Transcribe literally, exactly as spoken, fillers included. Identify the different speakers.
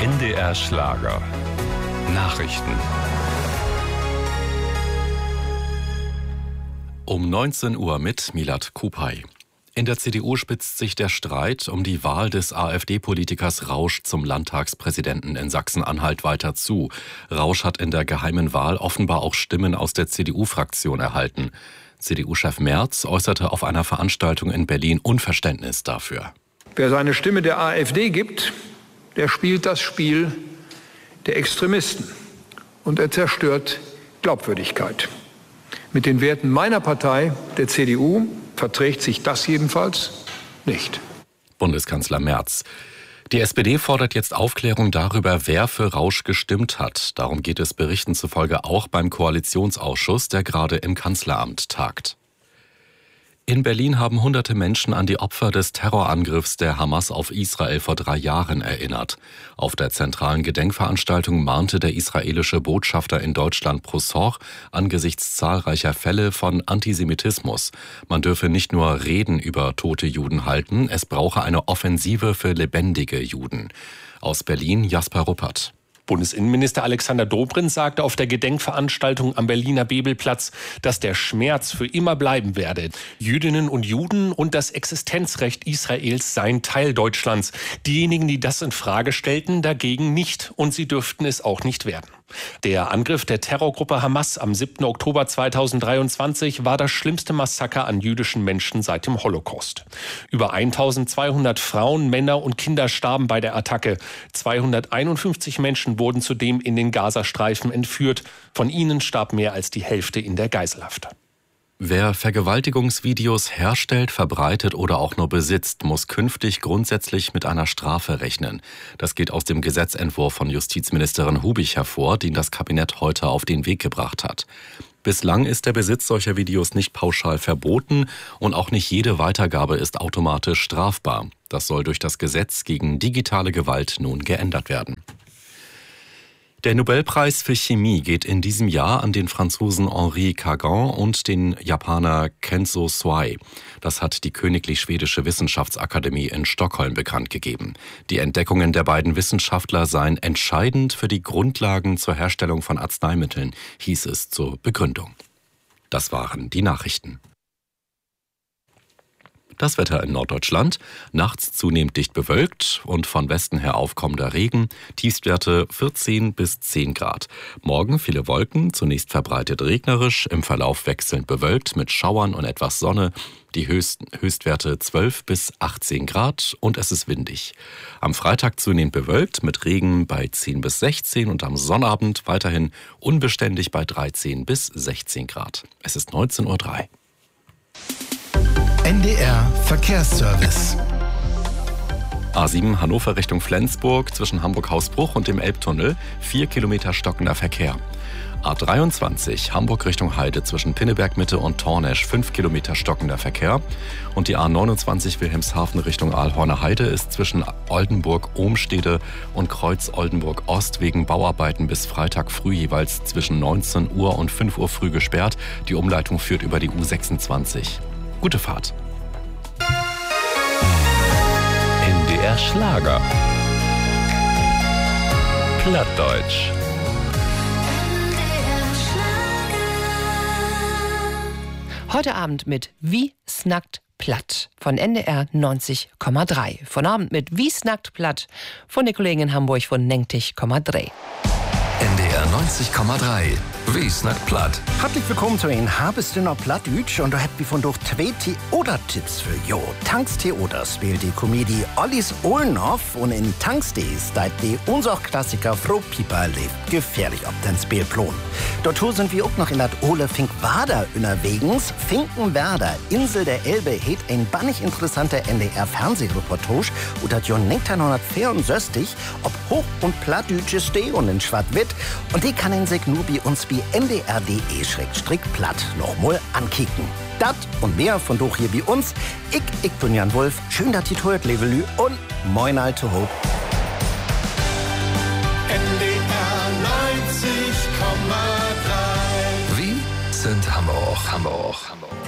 Speaker 1: N D R Schlager. Nachrichten.
Speaker 2: Um neunzehn Uhr mit Milad Kupay. In der C D U spitzt sich der Streit um die Wahl des AfD-Politikers Rausch zum Landtagspräsidenten in Sachsen-Anhalt weiter zu. Rausch hat in der geheimen Wahl offenbar auch Stimmen aus der C D U-Fraktion erhalten. C D U-Chef Merz äußerte auf einer Veranstaltung in Berlin Unverständnis dafür.
Speaker 3: Wer seine Stimme der AfD gibt, der spielt das Spiel der Extremisten und er zerstört Glaubwürdigkeit. Mit den Werten meiner Partei, der C D U, verträgt sich das jedenfalls nicht.
Speaker 2: Bundeskanzler Merz. Die S P D fordert jetzt Aufklärung darüber, wer für Rausch gestimmt hat. Darum geht es Berichten zufolge auch beim Koalitionsausschuss, der gerade im Kanzleramt tagt. In Berlin haben hunderte Menschen an die Opfer des Terrorangriffs der Hamas auf Israel vor drei Jahren erinnert. Auf der zentralen Gedenkveranstaltung mahnte der israelische Botschafter in Deutschland Prosor angesichts zahlreicher Fälle von Antisemitismus. Man dürfe nicht nur Reden über tote Juden halten, es brauche eine Offensive für lebendige Juden. Aus Berlin Jasper Ruppert.
Speaker 4: Bundesinnenminister Alexander Dobrindt sagte auf der Gedenkveranstaltung am Berliner Bebelplatz, dass der Schmerz für immer bleiben werde. Jüdinnen und Juden und das Existenzrecht Israels seien Teil Deutschlands. Diejenigen, die das in Frage stellten, dagegen nicht. Und sie dürften es auch nicht werden. Der Angriff der Terrorgruppe Hamas am siebten Oktober zweitausenddreiundzwanzig war das schlimmste Massaker an jüdischen Menschen seit dem Holocaust. Über eintausendzweihundert Frauen, Männer und Kinder starben bei der Attacke. zweihunderteinundfünfzig Menschen wurden zudem in den Gazastreifen entführt. Von ihnen starb mehr als die Hälfte in der Geiselhaft.
Speaker 2: Wer Vergewaltigungsvideos herstellt, verbreitet oder auch nur besitzt, muss künftig grundsätzlich mit einer Strafe rechnen. Das geht aus dem Gesetzentwurf von Justizministerin Hubich hervor, den das Kabinett heute auf den Weg gebracht hat. Bislang ist der Besitz solcher Videos nicht pauschal verboten und auch nicht jede Weitergabe ist automatisch strafbar. Das soll durch das Gesetz gegen digitale Gewalt nun geändert werden. Der Nobelpreis für Chemie geht in diesem Jahr an den Franzosen Henri Cagan und den Japaner Kenzo Swai. Das hat die Königlich Schwedische Wissenschaftsakademie in Stockholm bekannt gegeben. Die Entdeckungen der beiden Wissenschaftler seien entscheidend für die Grundlagen zur Herstellung von Arzneimitteln, hieß es zur Begründung. Das waren die Nachrichten. Das Wetter in Norddeutschland, nachts zunehmend dicht bewölkt und von Westen her aufkommender Regen, Tiefstwerte vierzehn bis zehn Grad. Morgen viele Wolken, zunächst verbreitet regnerisch, im Verlauf wechselnd bewölkt mit Schauern und etwas Sonne, die Höchst, Höchstwerte zwölf bis achtzehn Grad und es ist windig. Am Freitag zunehmend bewölkt mit Regen bei zehn bis sechzehn und am Sonnabend weiterhin unbeständig bei dreizehn bis sechzehn Grad. Es ist neunzehn Uhr drei.
Speaker 5: N D R Verkehrsservice.
Speaker 2: A sieben Hannover Richtung Flensburg zwischen Hamburg-Hausbruch und dem Elbtunnel, vier Kilometer stockender Verkehr. A dreiundzwanzig Hamburg Richtung Heide zwischen Pinneberg-Mitte und Tornesch, fünf Kilometer stockender Verkehr. Und die A neunundzwanzig Wilhelmshaven Richtung Aalhorner Heide ist zwischen Oldenburg-Ohmstede und Kreuz-Oldenburg-Ost wegen Bauarbeiten bis Freitag früh jeweils zwischen neunzehn Uhr und fünf Uhr früh gesperrt. Die Umleitung führt über die U sechsundzwanzig. Gute Fahrt.
Speaker 1: N D R Schlager. Plattdeutsch.
Speaker 6: Heute Abend mit Wie snackt platt von N D R neunzig Komma drei. Von Abend mit Wie snackt platt von der Kollegin in Hamburg von neunzig Komma drei.
Speaker 5: N D R neunzig Komma drei. Wie snackt platt?
Speaker 7: Herzlich willkommen zu Ihnen. Habest du noch Plattdütsch und da habt ihr von durch zwei Theoder-Tipps für jo. Tanks Theoder spielt die Komödie Ollis Ohlnoff und in Tanks Days steigt die unser Klassiker Frau Pieper lebt gefährlich auf den Spielplan. Dort sind wir auch noch in der Ole Finkwader unterwegs. Finkenwerder, Insel der Elbe, hat ein bannig interessanter N D R-Fernsehreportage und hat Jahr neunzehnhundertvierundsechzig ob Hoch- und Plattdütsche steh und in Schwarzwitt und die kann ihn sich nur bei uns bei N D R punkt de Schrägstrich platt noch mal ankicken. Dat und mehr von doch hier bei uns. Ich, ich bin Jan Wolf. Schön, dass ihr hört, Levelü und moin alte Hope.
Speaker 8: N D R neunzig Komma drei.
Speaker 5: Wie sind Hamburg, Hamburg, Hamburg.